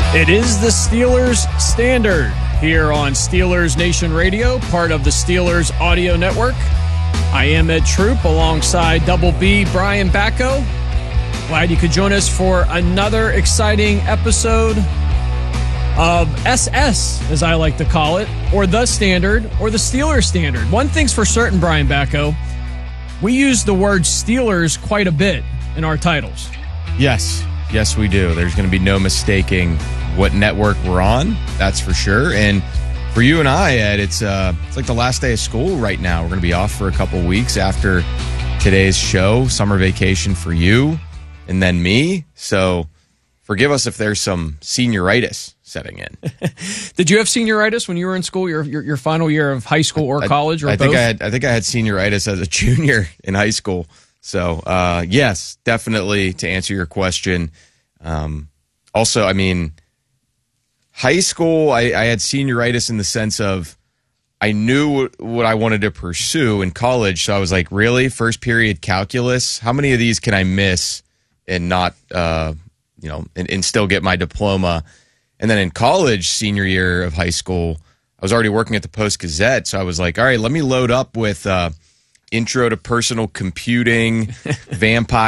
It is the Steelers Standard here on Steelers Nation Radio, part of the Steelers Audio Network. I am Ed Troop alongside Double B Brian Bacco. Glad you could join us for another exciting episode of SS, as I like to call it, or the Standard, or the Steelers Standard. One thing's for certain, Brian Bacco, we use the word Steelers quite a bit in our titles. Yes, we do. There's going to be no mistaking what network we're on, that's for sure. And for you and I, Ed, it's like the last day of school right now. We're going to be off for a couple weeks after today's show, summer vacation for you and then me. So forgive us if there's some senioritis setting in. Did you have senioritis when you were in school, your final year of high school or college, or I both? I think I had senioritis as a junior in high school. So, yes, definitely to answer your question. Also, I mean, high school, I had senioritis in the sense of I knew what I wanted to pursue in college. So I was like, really? First period calculus? How many of these can I miss and not, and still get my diploma? And then in college, senior year of high school, I was already working at the Post-Gazette. So I was like, all right, let me load up with Intro to Personal Computing, Vampire.